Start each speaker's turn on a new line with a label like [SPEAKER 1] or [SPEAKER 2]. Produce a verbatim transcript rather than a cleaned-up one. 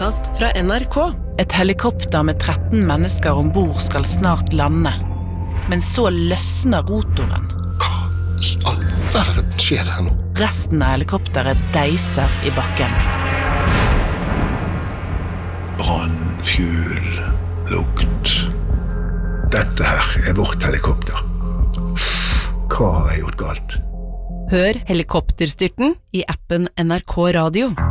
[SPEAKER 1] podcast fra N R K.
[SPEAKER 2] Et helikopter med tretten mennesker ombord skal snart lande. Men så løsner rotoren.
[SPEAKER 3] Hva i all verden skjer her nå?
[SPEAKER 2] Resten av helikopteret deiser i bakken.
[SPEAKER 3] Brann, fuel, lukt. Dette her er vårt helikopter. Hva har jeg gjort galt?
[SPEAKER 1] Hør helikopterstyrten i appen N R K Radio.